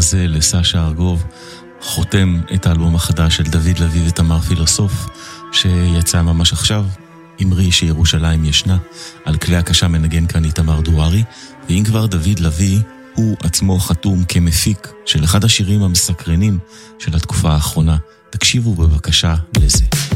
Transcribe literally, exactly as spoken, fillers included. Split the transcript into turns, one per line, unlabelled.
הזה לסשה ארגוב, חותם את האלבום החדש של דוד לוי ותמר פילוסוף, שיצא ממש עכשיו, אמרי שירושלים ישנה, על כלי הקשה מנגן כאן איתמר דוארי, ואם כבר דוד לוי הוא עצמו חתום כמפיק של אחד השירים המסקרנים של התקופה האחרונה, תקשיבו בבקשה לזה.